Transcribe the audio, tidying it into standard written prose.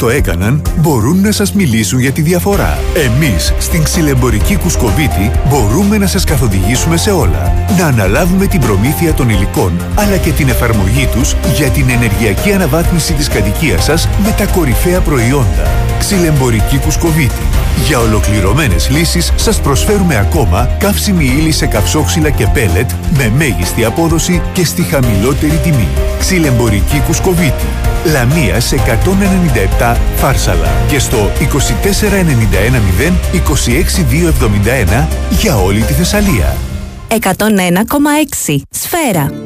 το έκαναν μπορούν να σας μιλήσουν για τη διαφορά. Εμείς στην Ξυλεμπορική Κουσκοβίτη μπορούμε να σας καθοδηγήσουμε σε όλα. Να αναλάβουμε την προμήθεια των υλικών αλλά και την εφαρμογή τους για την ενεργειακή αναβάθμιση της κατοικίας σας με τα κορυφαία προϊόντα. Ξυλεμπορική Κουσκοβίτη. Για ολοκληρωμένες λύσεις σας προσφέρουμε ακόμα καύσιμη ύλη σε καυσόξυλα και πέλετ με μέγιστη απόδοση και στη χαμηλότερη τιμή. Ξυλεμπορική Κουσκοβίτη. Λαμίας 197 Φάρσαλα και στο 24910 26271 για όλη τη Θεσσαλία. 101,6 Σφαίρα.